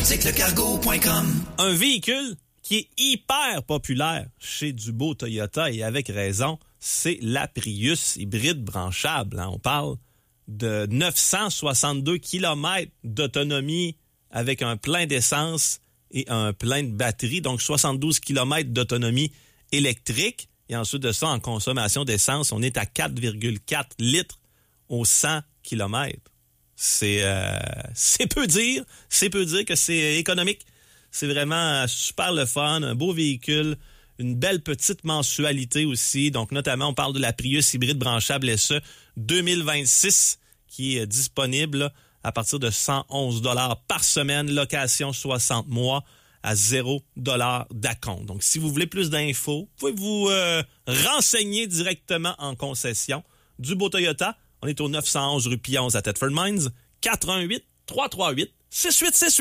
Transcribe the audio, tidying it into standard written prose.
boutiquelecargo.com. Un véhicule qui est hyper populaire chez Dubo Toyota et avec raison, c'est la Prius hybride branchable. On parle de 962 km d'autonomie avec un plein d'essence et un plein de batterie, donc 72 km d'autonomie électrique. Et ensuite de ça, en consommation d'essence, on est à 4,4 litres au 100 km. C'est peu dire que c'est économique. C'est vraiment super le fun, un beau véhicule, une belle petite mensualité aussi. Donc, notamment, on parle de la Prius hybride branchable SE 2026 qui est disponible là, à partir de 111 $ par semaine, location 60 mois à 0 $ d'acompte. Donc, si vous voulez plus d'infos, vous pouvez vous renseigner directement en concession. Dubo Toyota, on est au 911 rue Pionze à Thetford Mines, 418-338-6868.